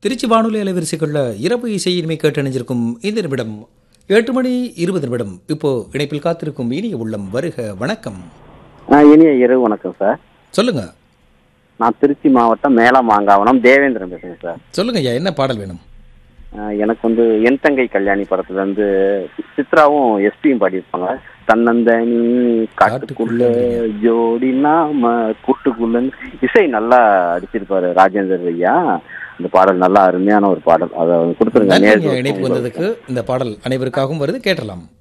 திருச்சி வானொலி அலைவரிசைகளில் இரவு இசை இனிமை கேட்டணிஞ்சிருக்கும் இந்த நிமிடம் 8:20 இப்போ இணைப்பில் காத்திருக்கும் இனிய உள்ளம் வருக. வணக்கம். இனிய இரவு வணக்கம் சார். சொல்லுங்க. நான் திருச்சி மாவட்டம் மேலமாங்காவனம் தேவேந்திரன் பேசுறேன் சார். சொல்லுங்க ஐயா, என்ன பாடல் வேணும்? எனக்கு என் தங்கை கல்யாணி படத்துல சித்ராவும் எஸ்பியும் பாடியிருப்பாங்க. தன்னந்தனி காட்டுக்குள்ள ஜோடி நாம கூட்டுக்குள்ள இசை நல்லா அடிச்சிருப்பாரு ராஜேந்தர் ஐயா. இந்த பாடல் நல்லா அருமையான ஒரு பாடல். அதை கொடுத்துருங்க. இணைப்பு வந்ததுக்கு இந்த பாடல் அனைவருக்காகவும் வருது, கேட்டலாம்.